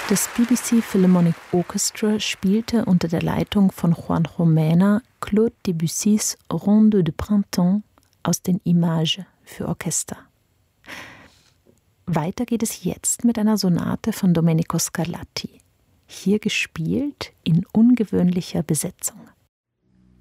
Das BBC Philharmonic Orchestra spielte unter der Leitung von Juanjo Mena Claude Debussys Ronde de Printemps aus den Images für Orchester. Weiter geht es jetzt mit einer Sonate von Domenico Scarlatti, hier gespielt in ungewöhnlicher Besetzung.